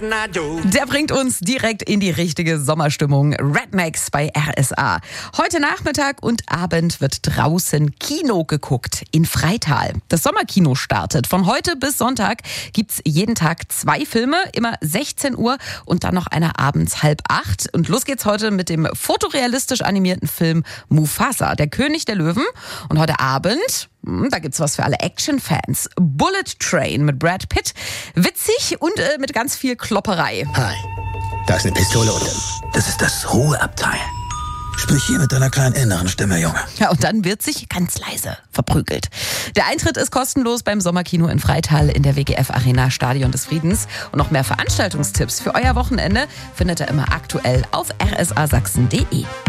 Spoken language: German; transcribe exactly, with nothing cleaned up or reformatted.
Der bringt uns direkt in die richtige Sommerstimmung. Rednecks bei R S A. Heute Nachmittag und Abend wird draußen Kino geguckt in Freital. Das Sommerkino startet. Von heute bis Sonntag gibt's jeden Tag zwei Filme, immer sechzehn Uhr und dann noch einer abends halb acht. Und los geht's heute mit dem fotorealistisch animierten Film Mufasa, der König der Löwen. Und heute Abend, da gibt's was für alle Action-Fans. Bullet Train mit Brad Pitt. Witzig und äh, mit ganz viel Klopperei. Hi, da ist eine Pistole und das ist das Ruheabteil. Sprich hier mit deiner kleinen inneren Stimme, Junge. Ja, und dann wird sich ganz leise verprügelt. Der Eintritt ist kostenlos beim Sommerkino in Freital in der W G F Arena Stadion des Friedens. Und noch mehr Veranstaltungstipps für euer Wochenende findet ihr immer aktuell auf r s a sachsen punkt d e.